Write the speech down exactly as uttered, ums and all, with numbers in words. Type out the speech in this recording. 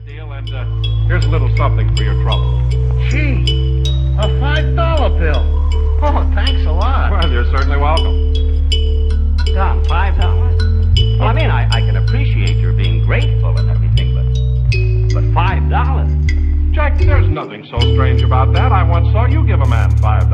deal, and uh, here's a little something for your trouble. Gee, a five dollar bill. Oh, thanks a lot. Well, you're certainly welcome. Tom, five dollars? Well, I mean, I, I can appreciate your being grateful and everything, but but five dollars? Jack, there's nothing so strange about that. I once saw you give a man five dollars.